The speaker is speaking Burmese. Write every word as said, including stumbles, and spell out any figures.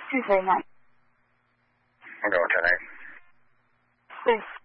是谁呢？ 我给我再来。 对。